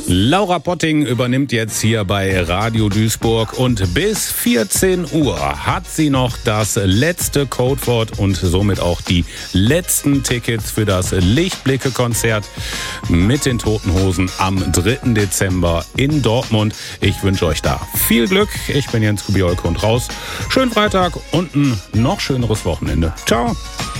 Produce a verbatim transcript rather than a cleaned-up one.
Laura Potting übernimmt jetzt hier bei Radio Duisburg und bis vierzehn Uhr hat sie noch das letzte Codewort und somit auch die letzten Tickets für das Lichtblicke-Konzert mit den Toten Hosen am dritten Dezember in Dortmund. Ich wünsche euch da viel Glück. Ich bin Jens Kubiolke und raus. Schönen Freitag und ein noch schöneres Wochenende. Ciao.